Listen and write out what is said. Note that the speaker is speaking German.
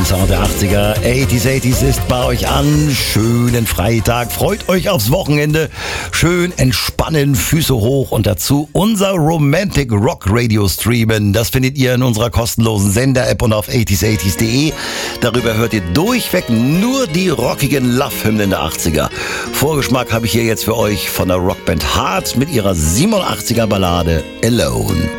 Sound der 80er. 80s ist bei euch an. Schönen Freitag. Freut euch aufs Wochenende. Schön entspannen, Füße hoch und dazu unser Romantic Rock Radio streamen. Das findet ihr in unserer kostenlosen Sender-App und auf 80s80s.de. Darüber hört ihr durchweg nur die rockigen Love-Hymnen der 80er. Vorgeschmack habe ich hier jetzt für euch von der Rockband Heart mit ihrer 87er Ballade Alone.